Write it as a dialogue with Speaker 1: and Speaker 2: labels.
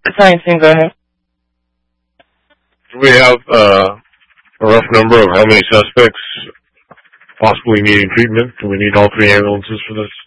Speaker 1: Science team, go ahead.
Speaker 2: Do we have a rough number of how many suspects possibly needing treatment? Do we need all 3 ambulances for this?